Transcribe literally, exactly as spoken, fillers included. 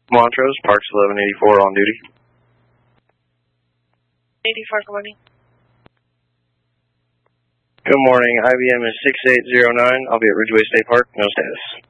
Montrose, Parks eleven eighty-four on duty. eighty-four, good morning. Good morning, I B M is six eight zero nine. I'll be at Ridgeway State Park, no status.